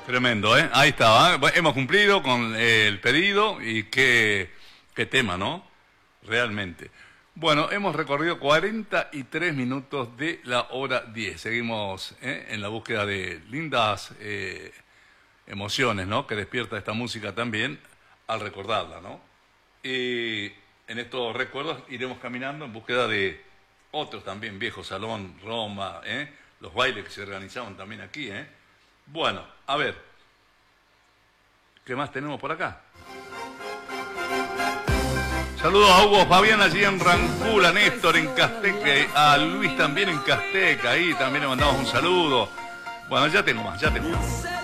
Tremendo, ¿eh? Ahí estaba, ¿eh? Hemos cumplido con el pedido y qué tema, ¿no? Realmente. Bueno, hemos recorrido 43 minutos de la hora 10. Seguimos en la búsqueda de lindas emociones, ¿no? Que despierta esta música también al recordarla, ¿no? Y en estos recuerdos iremos caminando en búsqueda de otros también, Viejo Salón, Roma, los bailes que se organizaban también aquí, Bueno, a ver, ¿qué más tenemos por acá? Saludos a Hugo Fabián allí en Rancul, a Néstor en Casteca, a Luis también en Casteca, ahí también le mandamos un saludo. Bueno, ya tengo más.